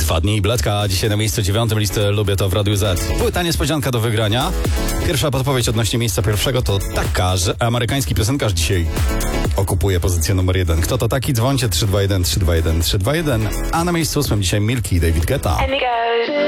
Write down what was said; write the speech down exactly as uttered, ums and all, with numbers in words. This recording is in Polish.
Dwa dni i Bledka, dzisiaj na miejscu dziewiątym listy Lubię to w Radiu Z. Płyta niespodzianka do wygrania. Pierwsza podpowiedź odnośnie miejsca pierwszego to taka, że amerykański piosenkarz dzisiaj okupuje pozycję numer jeden. Kto to taki? Dzwońcie trzy dwa jeden trzy dwa jeden trzy dwa jeden. A na miejscu ósmym dzisiaj Milki i David Guetta.